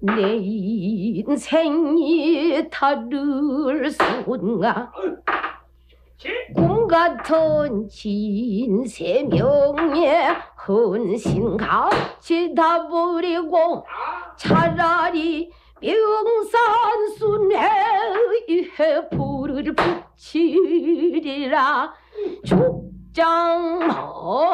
내 인생이 다를 순가 꿈 같은 진세명의 헌신같이 다 버리고 차라리 명산순회에 불을 붙이리라. 족장